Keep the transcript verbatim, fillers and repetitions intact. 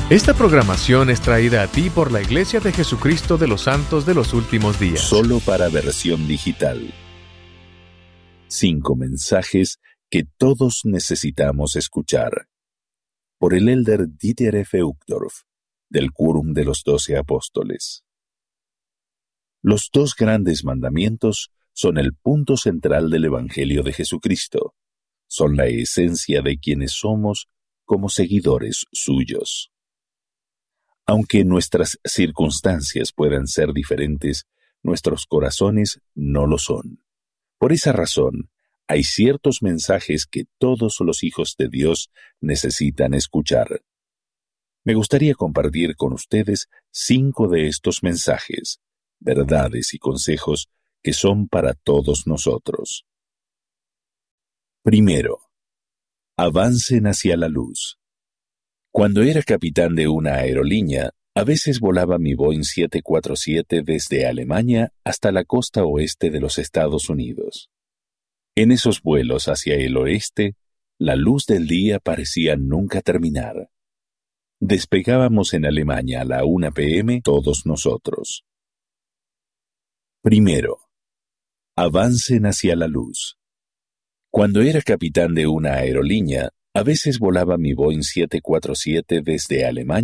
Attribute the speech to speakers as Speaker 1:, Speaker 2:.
Speaker 1: Esta programación es traída a ti por la Iglesia de Jesucristo de los Santos de los Últimos Días.
Speaker 2: Solo para versión digital. Cinco mensajes que todos necesitamos escuchar. Por el elder Dieter F. Uchtdorf, del Quórum de los Doce Apóstoles. Los dos grandes mandamientos son el punto central del Evangelio de Jesucristo. Son la esencia de quienes somos como seguidores suyos. Aunque nuestras circunstancias puedan ser diferentes, nuestros corazones no lo son. Por esa razón, hay ciertos mensajes que todos los hijos de Dios necesitan escuchar. Me gustaría compartir con ustedes cinco de estos mensajes, verdades y consejos que son para todos nosotros. Primero, avancen hacia la luz. Cuando era capitán de una aerolínea, a veces volaba mi Boeing siete cuatro siete desde Alemania hasta la costa oeste de los Estados Unidos. En esos vuelos hacia el oeste, la luz del día parecía nunca terminar. Despegábamos en Alemania a la una pe eme todos nosotros. Primero, avancen hacia la luz. Cuando era capitán de una aerolínea, a veces volaba mi Boeing siete cuatro siete desde Alemania